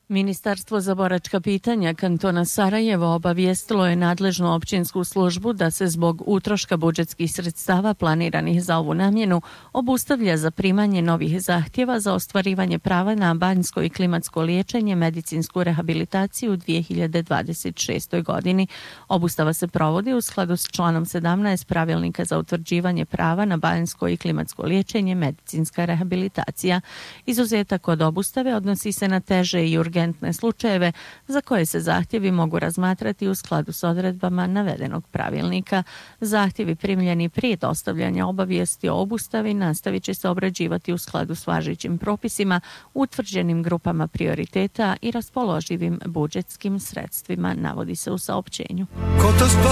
Ministarstvo za boračka pitanja kantona Sarajevo obavijestilo je nadležnu općinsku službu da se zbog utroška budžetskih sredstava planiranih za ovu namjenu obustavlja zaprimanje novih zahtjeva za ostvarivanje prava na banjsko i klimatsko liječenje, medicinsku rehabilitaciju u 2026. godini. Obustava se provodi u skladu s članom 17 pravilnika za utvrđivanje prava na banjsko i klimatsko liječenje, medicinska rehabilitacija. Izuzetak od obustave odnosi se na teže i urgentne slučajeve za koje se zahtjevi mogu razmatrati u skladu s odredbama navedenog pravilnika. Zahtjevi primljeni prije dostavljanja obavijesti o obustavi nastavit će se obrađivati u skladu s važećim propisima, utvrđenim grupama prioriteta i raspoloživim budžetskim sredstvima, navodi se u saopćenju.